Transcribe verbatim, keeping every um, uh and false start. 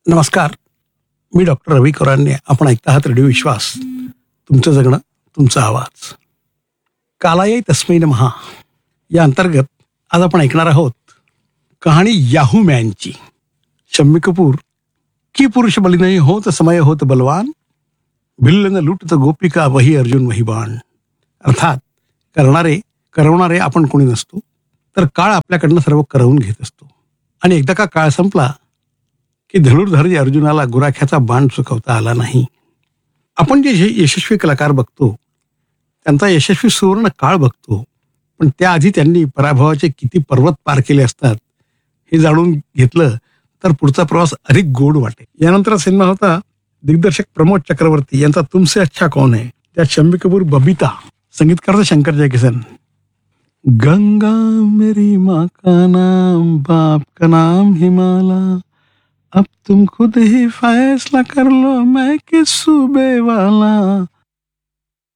नमस्कार. मी डॉक्टर रवी कोरांने. आपण ऐकता आहात रेडिओ विश्वास. तुमचं जगणं तुमचा आवाज. कालायै तस्मै नमः या अंतर्गत आज आपण ऐकणार आहोत कहाणी याहू मॅनची. शम्मी कपूर. की पुरुष बली नाही होत समय होत बलवान, भिल्ल न लुटत गोपिका वही अर्जुन वही बाण. अर्थात करणारे करवणारे आपण कोणी नसतो, तर काळ आपल्याकडनं सर्व करवून घेत असतो. आणि एकदा का काळ संपला की धनुर्धारी अर्जुनाला गुराख्याचा बाण चुकवता आला नाही. आपण जे यशस्वी कलाकार बघतो त्यांचा यशस्वी सुवर्ण काळ बघतो, पण त्याआधी त्यांनी पराभवाचे किती पर्वत पार केले असतात हे जाणून घेतलं तर पुढचा प्रवास अधिक गोड वाटेल. यानंतर सिनेमा होता दिग्दर्शक प्रमोद चक्रवर्ती यांचा तुमसे अच्छा कौन है. त्यात शम्मी कपूर, बबिता, संगीतकार शंकर जयकिशन. गंगा मेरी माँ का नाम, बाप का नाम हिमाला, अब तुम खुद ही फैसला कर लो मैं किस सूबे वाला.